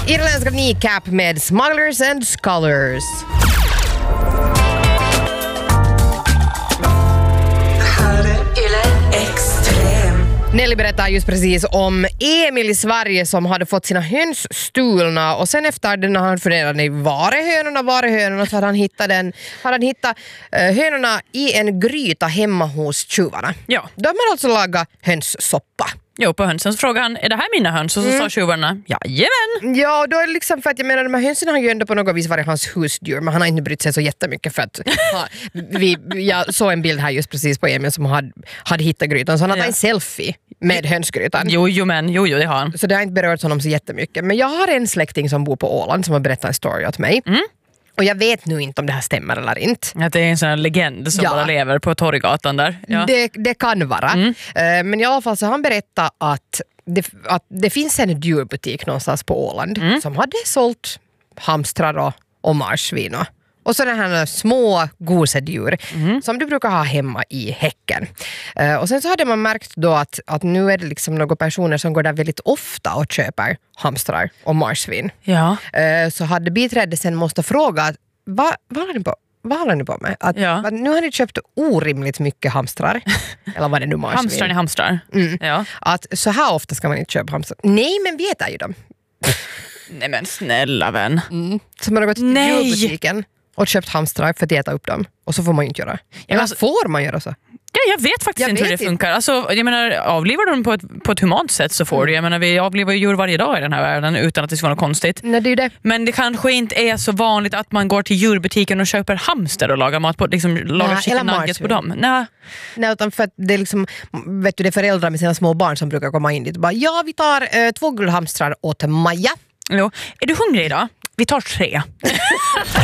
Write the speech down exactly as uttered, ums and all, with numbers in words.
Irländska Kneecap med Smugglers and Scholars. Nelly berättar just precis om Emil i Sverige som hade fått sina höns stulna och sen efter den han funderade var är hönorna, var är hönorna så hade han hittat, den, hade han hittat uh, hönorna i en gryta hemma hos tjuvarna. Ja. De har alltså lagat hönssoppa. Jo, på hönsens fråga han, är det här mina höns? Och så mm. sa tjuvarna, jajamän. Ja, och då är det liksom för att jag menar, de här hönsen har ju ändå på något vis varit hans husdjur, men han har inte brytt sig så jättemycket för att ha, vi, jag såg en bild här just precis på Emil som hade, hade hittat grytan, så han har tagit en selfie med hönsgrytan. Jo, jo, men, jo, jo, det har han. Så det har inte berört honom så jättemycket. Men jag har en släkting som bor på Åland som har berättat en story åt mig. Mm. Och jag vet nu inte om det här stämmer eller inte. Att det är en sån här legend som ja. bara lever på Torggatan där. Ja. Det, det kan vara. Mm. Uh, men i alla fall så han berättar att det, att det finns en djurbutik någonstans på Åland mm. som hade sålt hamstrar och, och marsvin och, och sådana här små gosedjur mm. som du brukar ha hemma i häcken. Uh, och sen så hade man märkt då att, att nu är det liksom några personer som går där väldigt ofta och köper hamstrar och marsvin. Ja. Uh, så hade biträdet sen måste fråga vad, vad har ni på? Vad håller ni på med? Att, ja. att nu har ni köpt orimligt mycket hamstrar. Eller vad det nu marsvin. Hamstrar är hamstrar. Mm. Ja. Att så här ofta ska man inte köpa hamstrar. Nej, men vi äter ju dem. Nej men snälla vän. Mm. Så man har gått till djurbutiken och köpt hamstrar för att äta upp dem. Och så får man ju inte göra. Eller alltså, får man göra så? Ja, jag vet faktiskt jag inte vet hur det inte. funkar. Alltså, jag menar, avlivar du dem på ett, på ett humant sätt så får mm. du. Jag menar, vi avlivar ju djur varje dag i den här världen utan att det ska vara något konstigt. Nej, det är det. Men det kanske inte är så vanligt att man går till djurbutiken och köper hamster och lagar mat på, liksom lagar chicken nuggets på dem. Nej. Nej, utan för att det är liksom, vet du, det är föräldrar med sina små barn som brukar komma in dit och bara, ja, vi tar eh, två guldhamstrar åt Maja. Jo. Är du hungrig idag? Vi tar tre.